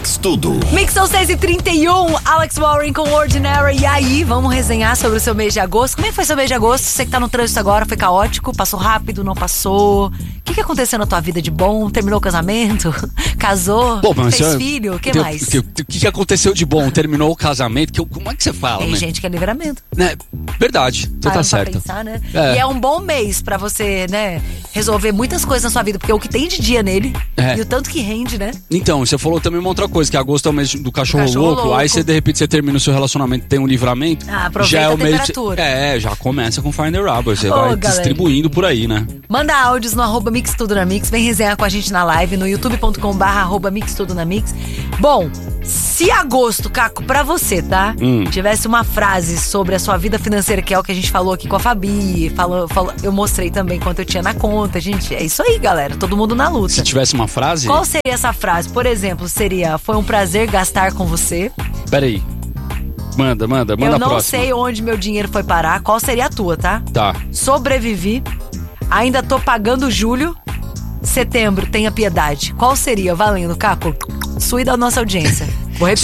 Mix Tudo. Mix são 6h31, Alex Warren com Ordinary. E aí, vamos resenhar sobre o seu mês de agosto. Como é que foi seu mês de agosto? Você que tá no trânsito agora, foi caótico? Passou rápido, não passou? O que aconteceu na tua vida de bom? Terminou o casamento? Casou? Fez filho? O que mais? O que aconteceu de bom? Terminou o casamento? Como é que você fala, Tem né? gente que é livramento. Verdade, você tá certo. Pensar, né? E é um bom mês pra você, né, resolver muitas coisas na sua vida, porque o que tem de dia nele e o tanto que rende, né? Então, você falou também uma outra coisa, que agosto é o mês do cachorro louco. Aí você, de repente, você termina o seu relacionamento, tem um livramento. Aproveita já é o a temperatura. Já começa com Find the Rubber. Você vai distribuindo por aí, né? Manda áudios no @MixTudoNaMix. Vem resenhar com a gente na live, no youtube.com/@MixTudoNaMix. Bom, se agosto, Caco, pra você, tá? Tivesse uma frase sobre a sua vida financeira, que é o que a gente falou aqui com a Fabi, eu mostrei também quanto eu tinha na conta, gente. É isso aí, galera. Todo mundo na luta. Se tivesse uma frase... Qual seria essa frase? Por exemplo, seria: foi um prazer gastar com você. Peraí. Manda a próxima. Eu não sei onde meu dinheiro foi parar. Qual seria a tua, tá? Tá. Sobrevivi. Ainda tô pagando julho. Setembro, tenha piedade. Qual seria? Valendo, Caco. Sui da nossa audiência. Vou repetir.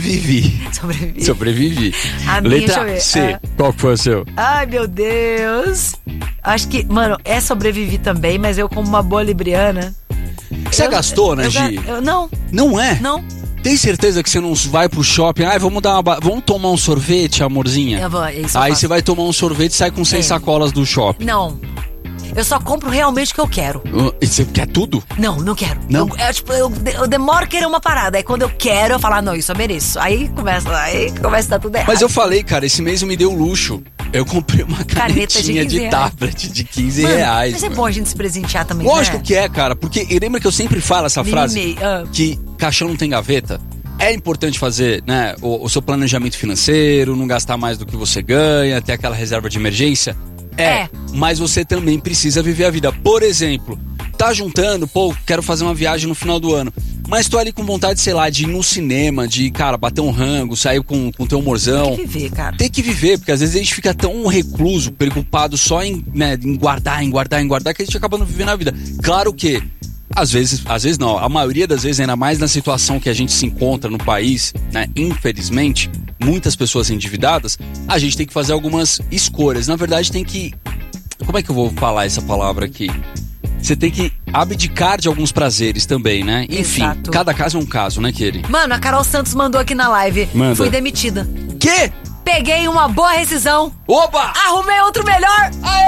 Sobrevivi. A minha, letra C. Qual foi o seu? Ai, meu Deus. Acho que, mano, sobrevivi também, mas eu, como uma boa libriana... Você gastou, né, Gi? Não. Não é? Não. Tem certeza que você não vai pro shopping? Vamos tomar um sorvete, amorzinha? Aí você vai tomar um sorvete e sai com 6 sacolas do shopping. Não. Eu só compro realmente o que eu quero. E você quer tudo? Não quero. Não? Eu demoro a querer uma parada. Aí quando eu quero, eu falo, não, isso eu mereço. Aí começa a dar tudo errado. Mas eu falei, cara, esse mês me deu luxo. Eu comprei uma canetinha de tablet de 15 reais. Mas é bom a gente se presentear também, Lógico né? que é, cara. Porque lembra que eu sempre falo essa frase? Que caixão não tem gaveta. É importante fazer, né, o seu planejamento financeiro, não gastar mais do que você ganha, ter aquela reserva de emergência. Mas você também precisa viver a vida. Por exemplo, tá juntando, quero fazer uma viagem no final do ano, mas tô ali com vontade, sei lá, de ir no cinema, de, cara, bater um rango, sair com teu humorzão. Tem que viver, cara. Tem que viver, porque às vezes a gente fica tão recluso, preocupado só em guardar, que a gente acaba não vivendo a vida. Claro que às vezes não, a maioria das vezes, ainda mais na situação que a gente se encontra no país, né, infelizmente, muitas pessoas endividadas, a gente tem que fazer algumas escolhas. Na verdade, tem que... Como é que eu vou falar essa palavra aqui? Você tem que abdicar de alguns prazeres também, né? Enfim, Exato. Cada caso é um caso, né, Kelly? Mano, a Carol Santos mandou aqui na live. Manda. Fui demitida. Quê? Peguei uma boa rescisão. Oba! Arrumei outro melhor.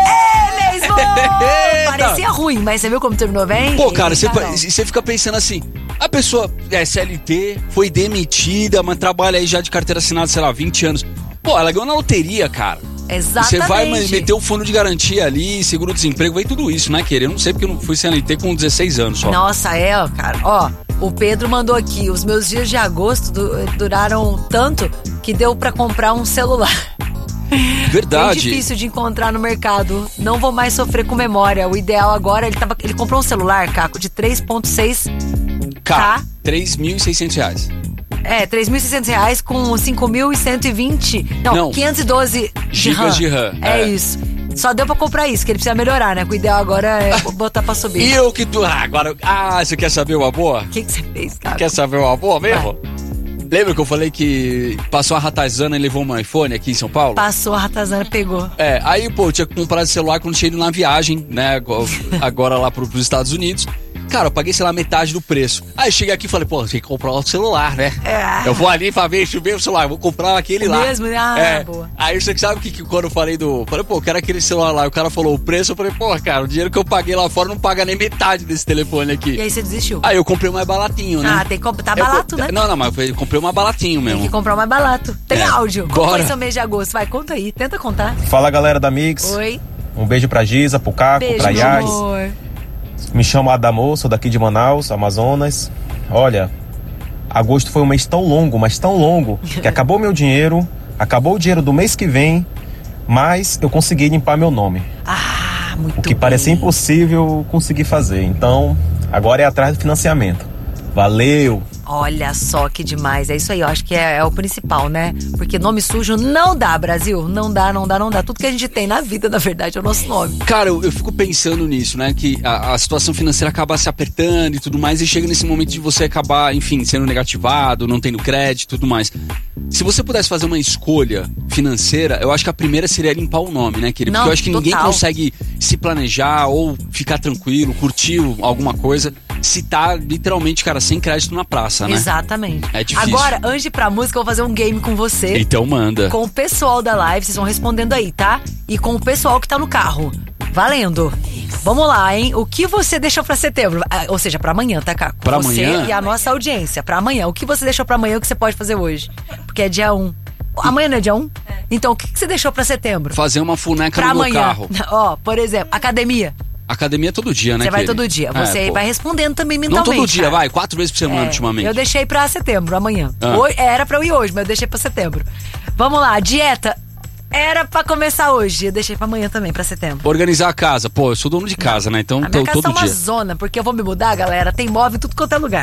É mesmo! Parecia ruim, mas você viu como terminou bem? Cara, você fica pensando assim, a pessoa é CLT, foi demitida, mas trabalha aí já de carteira assinada, sei lá, 20 anos. Ela ganhou na loteria, cara. Exatamente. Você vai meter o fundo de garantia ali, seguro-desemprego, vai tudo isso, né, querido? Eu não sei porque eu não fui CLT com 16 anos só. Nossa, cara. O Pedro mandou aqui, os meus dias de agosto duraram tanto que deu pra comprar um celular. Verdade. Bem difícil de encontrar no mercado. Não vou mais sofrer com memória. O ideal agora, ele comprou um celular, Caco, de 3.6K. R$3.600. R$3.600 com 5.120. Não, 512 gigas de RAM. Isso. Só deu pra comprar isso, que ele precisa melhorar, né? O ideal agora é botar pra subir. E eu que tu... Agora... você quer saber uma boa? O que você fez, cara? Quer saber uma boa mesmo? Lembra que eu falei que passou a ratazana e levou um iPhone aqui em São Paulo? Passou a ratazana, pegou. Aí, eu tinha que comprar esse celular quando tinha ido na viagem, né? Agora lá pros Estados Unidos. Cara, eu paguei, sei lá, metade do preço. Aí cheguei aqui e falei, tem que comprar outro celular, né? Eu vou ali pra ver o celular, vou comprar aquele lá. Mesmo, né? Boa. Aí você sabe que quando eu falei eu quero aquele celular lá, o cara falou o preço, eu falei, cara, o dinheiro que eu paguei lá fora não paga nem metade desse telefone aqui. E aí você desistiu? Aí eu comprei mais baratinho, né? Tem que comprar, tá barato, né? Não, mas eu comprei mais baratinho mesmo. Tem que comprar mais barato. Tem áudio. Bora. Qual foi seu mês de agosto? Vai, conta aí, tenta contar. Fala, galera da Mix. Oi. Um beijo pra Giza, pro Caco, pra Yas. Amor. Me chamo Adamo, sou daqui de Manaus, Amazonas. Olha, agosto foi um mês tão longo, mas tão longo, que acabou meu dinheiro, acabou o dinheiro do mês que vem, mas eu consegui limpar meu nome. Muito O que parecia impossível conseguir fazer. Então, agora é atrás do financiamento. Valeu! Olha só que demais, é isso aí, eu acho que é o principal, né? Porque nome sujo não dá, Brasil, não dá. Tudo que a gente tem na vida, na verdade, é o nosso nome. Cara, eu fico pensando nisso, né? Que a situação financeira acaba se apertando e tudo mais, e chega nesse momento de você acabar, enfim, sendo negativado, não tendo crédito e tudo mais. Se você pudesse fazer uma escolha financeira, eu acho que a primeira seria limpar o nome, né, querido? Porque eu acho que ninguém consegue se planejar ou ficar tranquilo, curtir alguma coisa, se tá literalmente, cara, sem crédito na praça, né? Exatamente. É difícil. Agora, antes de ir pra música, eu vou fazer um game com você. Então manda. Com o pessoal da live, vocês vão respondendo aí, tá? E com o pessoal que tá no carro. Valendo. Vamos lá, hein? O que você deixou pra setembro? Ou seja, pra amanhã, tá, Caco? Pra você amanhã? E a nossa audiência. Pra amanhã. O que você deixou pra amanhã, o que você pode fazer hoje? Porque é dia 1. Amanhã não é dia 1? Então, o que você deixou pra setembro? Fazer uma funeca pra no amanhã. meu carro. Ó, por exemplo, academia. Academia todo dia, né, Você vai todo dia. Você vai respondendo também mentalmente. Não todo dia, cara. vai. 4 vezes por semana, ultimamente. Eu deixei pra setembro, amanhã. Era pra eu ir hoje, mas eu deixei pra setembro. Vamos lá, dieta. Era pra começar hoje. Eu deixei pra amanhã também, pra setembro. Organizar a casa. Pô, eu sou dono de casa, né? Então, a minha casa todo tá uma dia. zona, porque eu vou me mudar, galera. Tem móvel em tudo quanto é lugar.